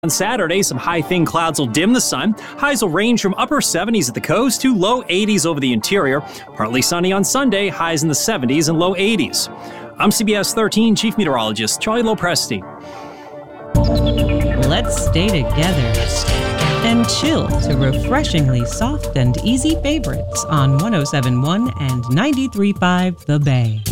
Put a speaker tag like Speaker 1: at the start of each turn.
Speaker 1: On Saturday, some high thin clouds will dim the sun. Highs will range from upper 70s at the coast to low 80s over the interior. Partly sunny on Sunday, highs in the 70s and low 80s. I'm CBS 13 Chief Meteorologist Charlie Lopresti.
Speaker 2: Let's stay together and chill to refreshingly soft and easy favorites on 107.1 and 93.5 The Bay.